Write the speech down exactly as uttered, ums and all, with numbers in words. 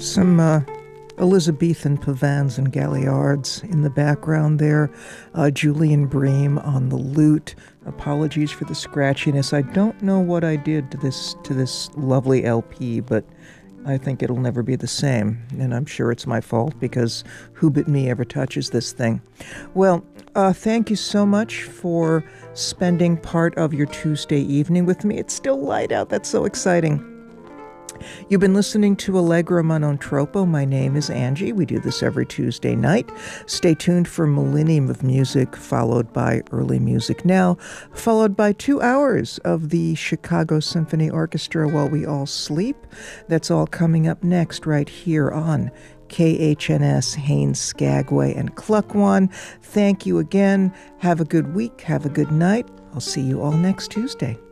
Some uh, Elizabethan pavans and galliards in the background there. Uh, Julian Bream on the lute. Apologies for the scratchiness. I don't know what I did to this to this lovely L P, but I think it'll never be the same. And I'm sure it's my fault because who but me ever touches this thing? Well, uh, thank you so much for spending part of your Tuesday evening with me. It's still light out. That's so exciting. You've been listening to Allegra Non Troppo. My name is Angie. We do this every Tuesday night. Stay tuned for Millennium of Music, followed by Early Music Now, followed by two hours of the Chicago Symphony Orchestra while we all sleep. That's all coming up next right here on K H N S, Haines, Skagway, and Cluckwan. Thank you again. Have a good week. Have a good night. I'll see you all next Tuesday.